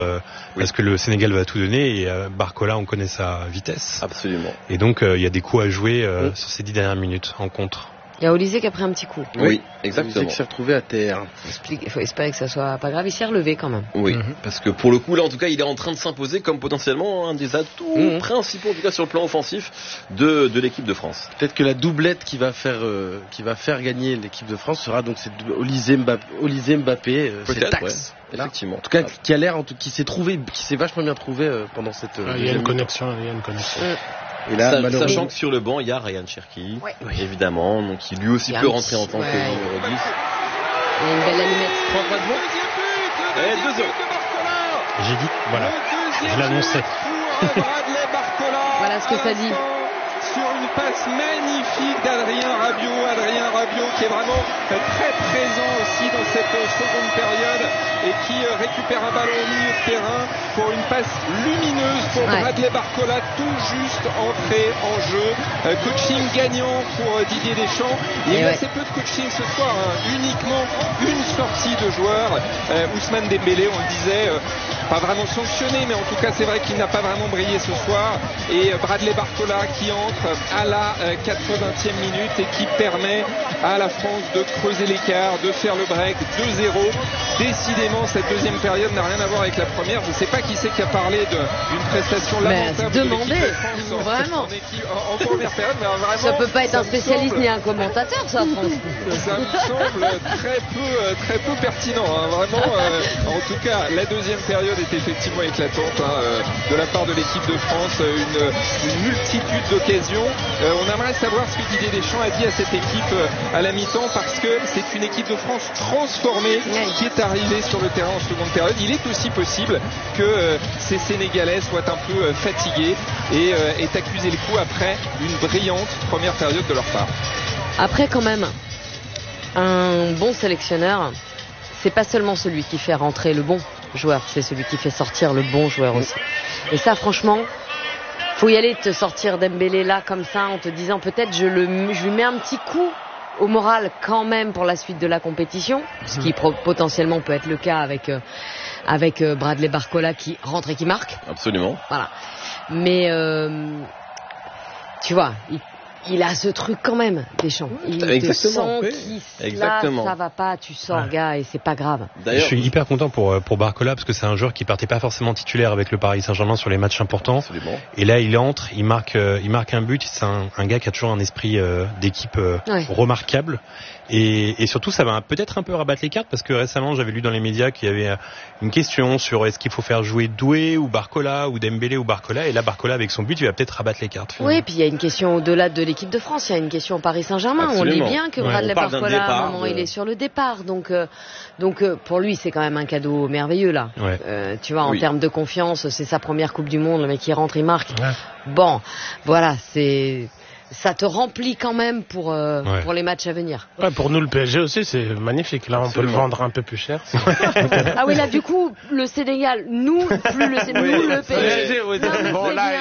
parce que le Sénégal va tout donner et Barcola, on connaît sa vitesse. Absolument. Et donc il y a des coups à jouer sur ces 10 dernières minutes en contre. Il y a Olysée qui a pris un petit coup. Oui, exactement. Olysée qui s'est retrouvé à terre. Il faut espérer que ça soit pas grave. Il s'est relevé quand même. Oui, parce que pour le coup, là, en tout cas, il est en train de s'imposer comme potentiellement un des atouts principaux, en tout cas sur le plan offensif, de l'équipe de France. Peut-être que la doublette qui va faire gagner l'équipe de France sera donc cette Olysée Mbappé, cet axe. Ouais, effectivement. En tout cas, qui s'est vachement bien trouvé pendant cette. Il y a une connexion. Et là, sachant que sur le banc, il y a Ryan Cherki, évidemment, donc qui lui aussi peut rentrer en tant que numéro 10. Il y a une belle allumette. 3 points de bon. Et 2-0. J'ai dit, voilà, je l'annonçais. Voilà ce que ça dit. Sur une passe magnifique d'Adrien Rabiot qui est vraiment très présent aussi dans cette seconde période et qui récupère un ballon au milieu de terrain pour une passe lumineuse pour Bradley Barcola, tout juste entré en jeu. Coaching gagnant pour Didier Deschamps. Il y a eu assez peu de coaching ce soir, uniquement une sortie de joueur. Ousmane Dembélé, on le disait, pas vraiment sanctionné, mais en tout cas c'est vrai qu'il n'a pas vraiment brillé ce soir. Et Bradley Barcola qui entre à la 80e minute et qui permet à la France de creuser l'écart, de faire le break 2-0. Décidément, cette deuxième période n'a rien à voir avec la première. Je ne sais pas qui c'est qui a parlé d'une prestation lamentable de l'équipe de France vraiment. En première période. Mais vraiment, ça peut pas être un spécialiste ni un commentateur, ça, France. Ça me semble très peu pertinent. Vraiment, en tout cas, la deuxième période est effectivement éclatante de la part de l'équipe de France. Une multitude d'occasions. On aimerait savoir ce que Didier Deschamps a dit à cette équipe à la mi-temps, parce que c'est une équipe de France transformée qui est arrivée sur le terrain en seconde période. Il est aussi possible que ces Sénégalais soient un peu fatigués et aient accusé le coup après une brillante première période de leur part. Après, quand même, un bon sélectionneur, c'est pas seulement celui qui fait rentrer le bon joueur, c'est celui qui fait sortir le bon joueur aussi. Et ça, franchement, faut y aller, te sortir Dembélé là comme ça en te disant peut-être je lui mets un petit coup au moral quand même pour la suite de la compétition, ce qui potentiellement peut être le cas avec Bradley Barcola qui rentre et qui marque. Absolument. Voilà. Mais tu vois, il a ce truc quand même, Deschamps. Il te sent là, ça va pas, tu sors, gars, et c'est pas grave. Je suis hyper content pour Barcola parce que c'est un joueur qui partait pas forcément titulaire avec le Paris Saint-Germain sur les matchs importants. Absolument. Et là, il entre, il marque un but. C'est un gars qui a toujours un esprit d'équipe remarquable. Et surtout, ça va peut-être un peu rabattre les cartes parce que récemment, j'avais lu dans les médias qu'il y avait une question sur est-ce qu'il faut faire jouer Doué ou Barcola ou Dembélé ou Barcola. Et là, Barcola, avec son but, il va peut-être rabattre les cartes. Finalement. Oui, puis il y a une question au-delà de l'équipe de France. Il y a une question au Paris Saint-Germain. Absolument. On lit bien que Bradley Barcola, à un moment, il est sur le départ. Donc pour lui, c'est quand même un cadeau merveilleux, là. Tu vois, en termes de confiance, c'est sa première Coupe du Monde. Le mec, il rentre, il marque. Bon, voilà, ça te remplit quand même pour les matchs à venir. Pour nous, le PSG aussi, c'est magnifique. Là, on peut le vendre un peu plus cher. Ah oui, là, du coup, le Sénégal, nous, plus le Sénégal, nous, le PSG. Bon, là,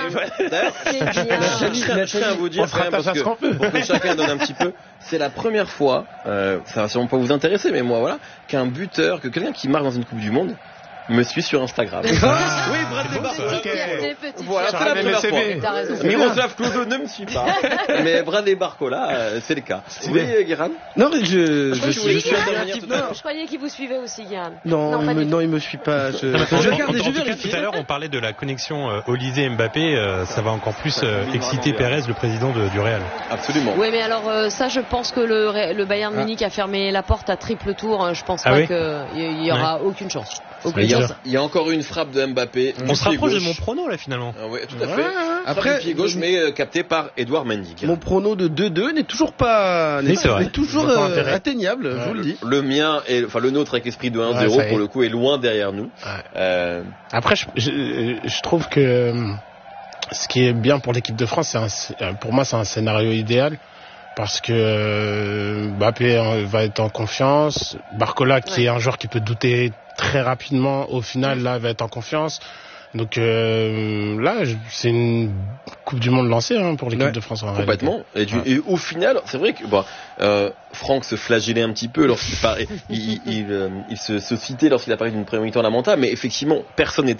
je tiens à vous dire, pour que chacun donne un petit peu, c'est la première fois, ça va sûrement pas vous intéresser, mais moi, voilà, que quelqu'un qui marque dans une Coupe du Monde, me suit sur Instagram. Oui, Bradley Barcola. Voilà, c'est la première fois. Miroslav Klose ne me suit pas. Mais Bradley Barcola, c'est le cas. Oui, Guérin? Non, mais je suis Je croyais qu'il vous suivait aussi, Guérin. Non, il me suit pas. Tout à l'heure, on parlait de la connexion Olysée-Mbappé. Ça va encore plus exciter Pérez, le président du Real. Absolument. Oui, mais alors ça, je pense que le Bayern Munich a fermé la porte à triple tour. Je pense pas qu'il y aura aucune chance. Il y a encore une frappe de Mbappé. On se rapproche de mon prono là finalement. Oui, tout à fait. Après, pied gauche, mais capté par Edouard Mendy. Mon prono de 2-2 n'est toujours pas, n'est toujours atteignable, je vous le dis. Le mien, le nôtre avec esprit de 1-0 pour le coup est loin derrière nous. Après, je trouve que ce qui est bien pour l'équipe de France, pour moi, c'est un scénario idéal. Parce que Mbappé va être en confiance. Barcola, qui est un joueur qui peut douter très rapidement, au final, là, va être en confiance. Donc là, c'est une Coupe du Monde lancée pour l'équipe de France. Complètement. Et au final, c'est vrai que Franck se flagellait un petit peu lorsqu'il il se citait lorsqu'il a parlé d'une première mi-temps lamentable, mais effectivement, personne n'était